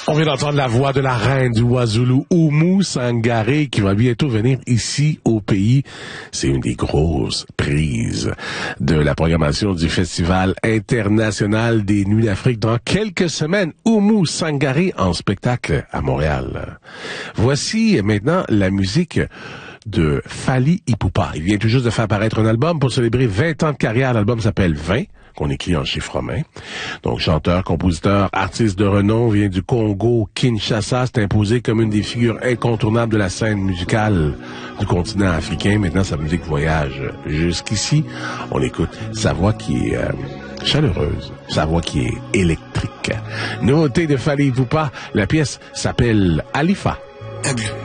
On vient d'entendre la voix de la reine du Wazulu, Oumou Sangaré, qui va bientôt venir ici au pays. C'est une des grosses prises de la programmation du Festival international des Nuits d'Afrique dans quelques semaines. Oumou Sangaré en spectacle à Montréal. Voici maintenant la musique de Fally Ipupa. Il vient tout juste de faire paraître un album pour célébrer 20 ans de carrière. L'album s'appelle 20, qu'on écrit en chiffres romains. Donc, chanteur, compositeur, artiste de renom, vient du Congo, Kinshasa, s'est imposé comme une des figures incontournables de la scène musicale du continent africain. Maintenant, sa musique voyage jusqu'ici. On écoute sa voix qui est chaleureuse, sa voix qui est électrique. Nouveauté de Fally Ipupa, la pièce s'appelle Alifa. Aigle.